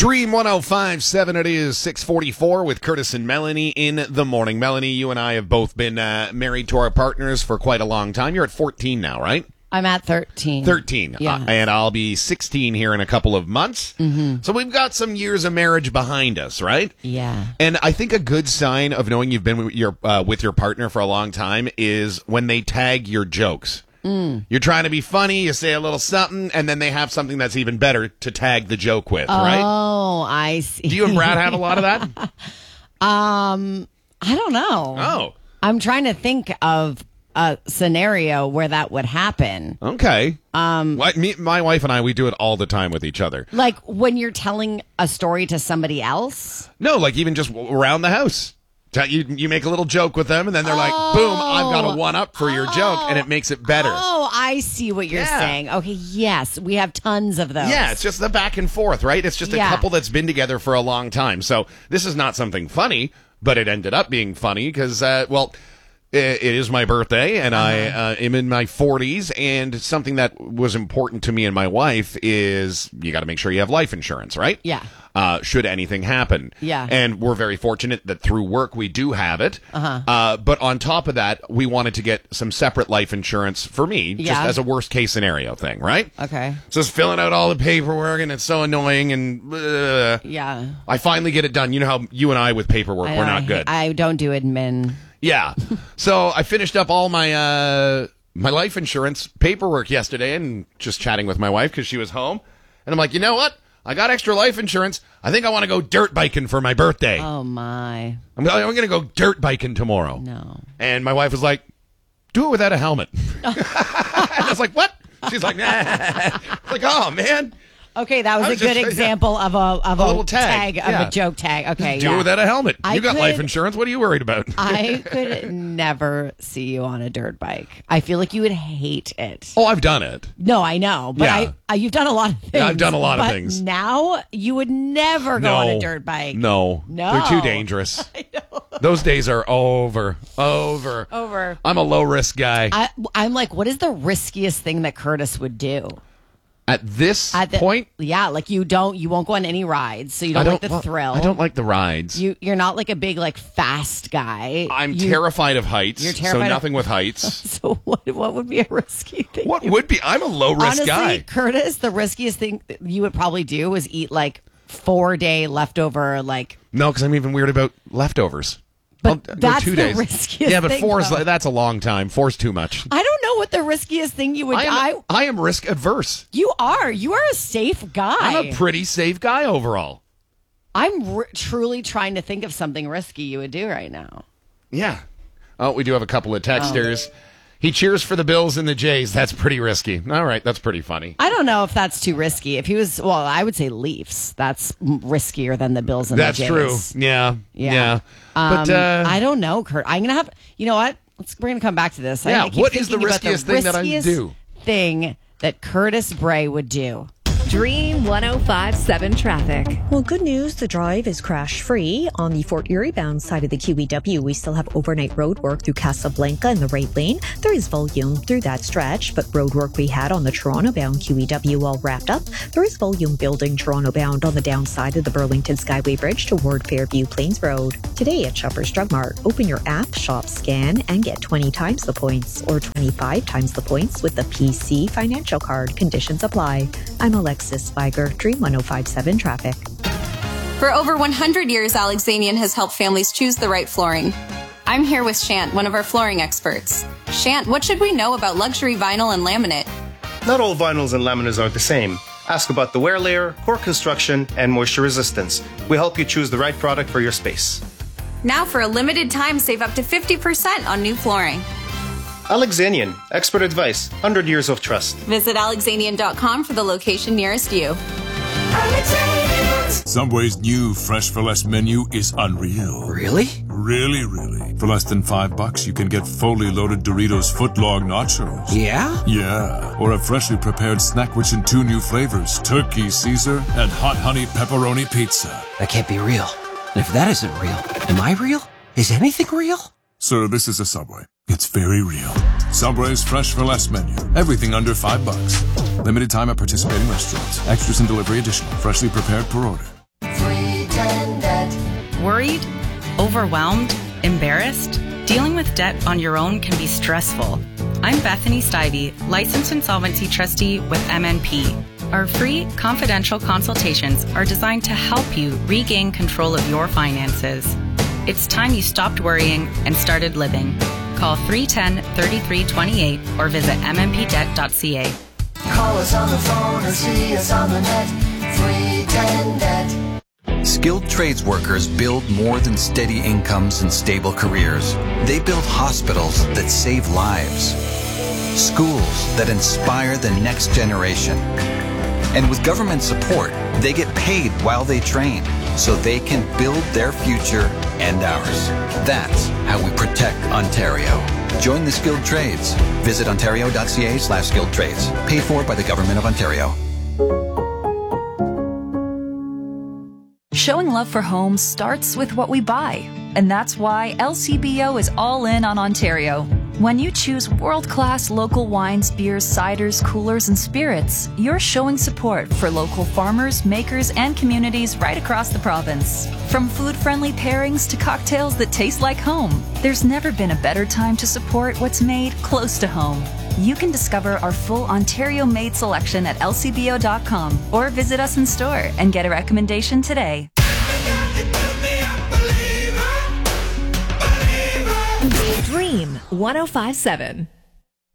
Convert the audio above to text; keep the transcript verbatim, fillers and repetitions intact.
Dream one oh five point seven, it is six forty-four with Curtis and Melanie in the morning. Melanie, you and I have both been uh, married to our partners for quite a long time. You're at fourteen now, right? I'm at thirteen. thirteen. Yeah. Uh, and I'll be sixteen here in a couple of months. Mm-hmm. So we've got some years of marriage behind us, right? Yeah. And I think a good sign of knowing you've been with your, uh, with your partner for a long time is when they tag your jokes. Mm. You're trying to be funny, you say a little something, and then they have something that's even better to tag the joke with, oh, right? Oh, I see. Do you and Brad have a lot of that? um, I don't know. Oh. I'm trying to think of a scenario where that would happen. Okay. Um, what, me, my wife and I, we do it all the time with each other. Like when you're telling a story to somebody else? No, like even just around the house. You you make a little joke with them, and then they're oh, like, boom, I've got a one-up for your oh, joke, and it makes it better. Oh, I see what you're yeah. saying. Okay, yes, we have tons of those. Yeah, it's just the back and forth, right? It's just a yeah. couple that's been together for a long time. So this is not something funny, but it ended up being funny because, uh, well... It is my birthday, and uh-huh. I uh, am in my forties, and something that was important to me and my wife is you got to make sure you have life insurance, right? Yeah. Uh, should anything happen. Yeah. And we're very fortunate that through work we do have it. Uh-huh. Uh, but on top of that, we wanted to get some separate life insurance for me, yeah. just as a worst case scenario thing, right? Okay. So it's filling out all the paperwork, and it's so annoying, and uh, yeah. I finally get it done. You know how you and I with paperwork, I we're know, not I, good. I don't do admin. Yeah. So I finished up all my uh, my life insurance paperwork yesterday and just chatting with my wife because she was home. And I'm like, you know what? I got extra life insurance. I think I want to go dirt biking for my birthday. Oh, my. I'm, I'm going to go dirt biking tomorrow. No. And my wife was like, do it without a helmet. I was like, what? She's like, nah. Like, oh, man. Okay, that was, was a good just, example yeah. of a of a a, little tag, tag of yeah. a joke tag. Okay, do yeah. it without a helmet. I you got could, life insurance. What are you worried about? I could never see you on a dirt bike. I feel like you would hate it. Oh, I've done it. No, I know, but yeah. I, I you've done a lot of things. Yeah, I've done a lot but of things. Now you would never go no, on a dirt bike. No, no, they're too dangerous. I know. Those days are over, over, over. I'm a low risk guy. I, I'm like, what is the riskiest thing that Curtis would do? At this At the, point? Yeah, like you don't you won't go on any rides, so you don't, don't like the well, thrill. I don't like the rides. You you're not like a big like fast guy. I'm you, terrified of heights. You're terrified so nothing of, with heights. So what what would be a risky thing? What would be? I'm a low risk Honestly, guy. Curtis, the riskiest thing that you would probably do is eat like four day leftover like No, because I'm even weird about leftovers. But I'll that's two the days. riskiest Yeah, but thing, four is though. that's a long time. Four's too much. I don't know what the riskiest thing you would I am, I, I am risk adverse. You are. You are a safe guy. I'm a pretty safe guy overall. I'm r- truly trying to think of something risky you would do right now. Yeah. Oh, we do have a couple of texters. Oh. He cheers for the Bills and the Jays. That's pretty risky. All right, that's pretty funny. I don't know if that's too risky. If he was, well, I would say Leafs. That's riskier than the Bills and that's the Jays. That's true. Yeah, yeah. yeah. But um, uh, I don't know, Kurt. I'm gonna have. You know what? Let's. We're gonna come back to this. Yeah. I keep What is the riskiest the thing that I riskiest do? Thing that Curtis Bray would do. Dream one oh five point seven traffic. Well, good news. The drive is crash-free. On the Fort Erie bound side of the Q E W, we still have overnight road work through Casablanca in the right lane. There is volume through that stretch, but road work we had on the Toronto bound Q E W all wrapped up. There is volume building Toronto bound on the downside of the Burlington Skyway Bridge toward Fairview Plains Road. Today at Shoppers Drug Mart, open your app, shop, scan, and get twenty times the points or twenty-five times the points with the P C Financial Card. Conditions apply. I'm Alexis Spiger, Dream one oh five point seven Traffic. For over one hundred years, Alexanian has helped families choose the right flooring. I'm here with Shant, one of our flooring experts. Shant, what should we know about luxury vinyl and laminate? Not all vinyls and laminates are the same. Ask about the wear layer, core construction, and moisture resistance. We help you choose the right product for your space. Now, for a limited time, save up to fifty percent on new flooring. Alexanian, expert advice, one hundred years of trust. Visit alexanian dot com for the location nearest you. Subway's new Fresh for Less menu is unreal. Really? Really, really. For less than five bucks, you can get fully loaded Doritos footlong nachos. Yeah? Yeah. Or a freshly prepared snack rich in two new flavors, Turkey Caesar and Hot Honey Pepperoni Pizza. That can't be real. And if that isn't real, am I real? Is anything real? Sir, this is a Subway. It's very real. Subway's Fresh for Less menu. Everything under five bucks. Limited time at participating restaurants. Extras and delivery additional. Freshly prepared per order. Worried? Overwhelmed? Embarrassed? Dealing with debt on your own can be stressful. I'm Bethany Stivey, licensed insolvency trustee with M N P. Our free, confidential consultations are designed to help you regain control of your finances. It's time you stopped worrying and started living. Call three one zero, three three two eight or visit m m p debt dot c a. Call us on the phone or see us on the net. three ten net. Skilled trades workers build more than steady incomes and stable careers. They build hospitals that save lives, schools that inspire the next generation. And with government support, they get paid while they train, so they can build their future and ours. That's how we protect Ontario. Join the skilled trades. Visit ontario dot c a slash skilled trades. Paid for by the Government of Ontario. Showing love for homes starts with what we buy. And that's why L C B O is all in on Ontario. When you choose world-class local wines, beers, ciders, coolers, and spirits, you're showing support for local farmers, makers, and communities right across the province. From food-friendly pairings to cocktails that taste like home, there's never been a better time to support what's made close to home. You can discover our full Ontario-made selection at l c b o dot com or visit us in store and get a recommendation today. Dream one oh five point seven.